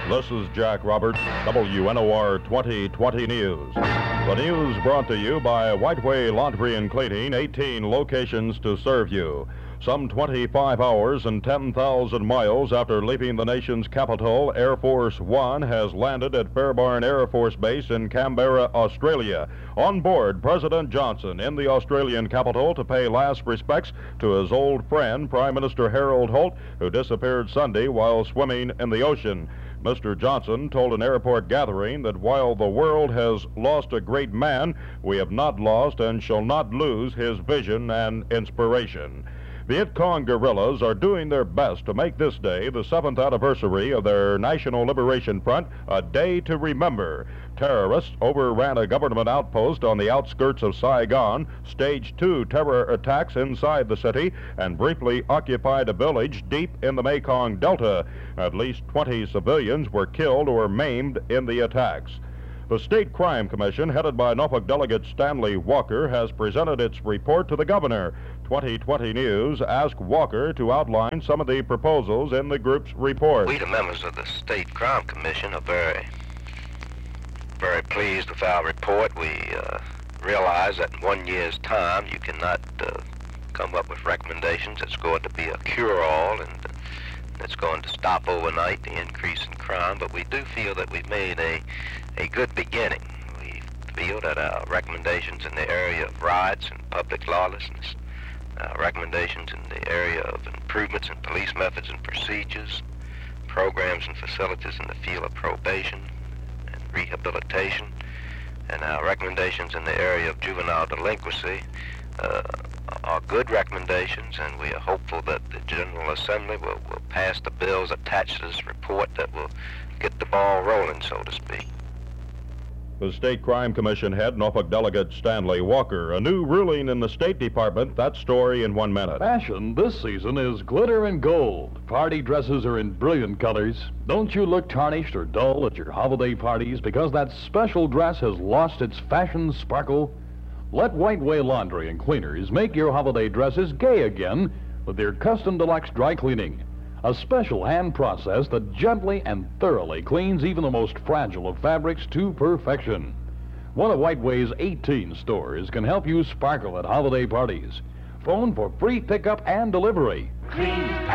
This is Jack Roberts, WNOR 2020 News. The news brought to you by Whiteway Laundry and Cleaning, 18 locations to serve you. Some 25 hours and 10,000 miles after leaving the nation's capital, Air Force One has landed at Fairbairn Air Force Base in Canberra, Australia. On board, President Johnson in the Australian capital to pay last respects to his old friend, Prime Minister Harold Holt, who disappeared Sunday while swimming in the ocean. Mr. Johnson told an airport gathering that while the world has lost a great man, we have not lost and shall not lose his vision and inspiration. Viet Cong guerrillas are doing their best to make this day, the 7th anniversary of their National Liberation Front, a day to remember. Terrorists overran a government outpost on the outskirts of Saigon, staged 2 terror attacks inside the city, and briefly occupied a village deep in the Mekong Delta. At least 20 civilians were killed or maimed in the attacks. The State Crime Commission, headed by Norfolk Delegate Stanley Walker, has presented its report to the governor. 2020 News asked Walker to outline some of the proposals in the group's report. We, the members of the State Crime Commission, are very pleased with our report. We realize that in 1 year's time you cannot come up with recommendations that's going to be a cure-all and that's going to stop overnight the increase in crime, but we do feel that we've made a good beginning. We feel that our recommendations in the area of riots and public lawlessness, recommendations in the area of improvements in police methods and procedures, programs and facilities in the field of probation and rehabilitation, and our recommendations in the area of juvenile delinquency are good recommendations, and we are hopeful that the General Assembly will pass the bills attached to this report that will get the ball rolling, so to speak. The State Crime Commission head, Norfolk Delegate Stanley Walker. A new ruling in the State Department. That story in 1 minute. Fashion this season is glitter and gold. Party dresses are in brilliant colors. Don't you look tarnished or dull at your holiday parties because that special dress has lost its fashion sparkle? Let Whiteway Laundry and Cleaners make your holiday dresses gay again with their custom deluxe dry cleaning. A special hand process that gently and thoroughly cleans even the most fragile of fabrics to perfection. One of Whiteway's 18 stores can help you sparkle at holiday parties. Phone for free pickup and delivery. Clean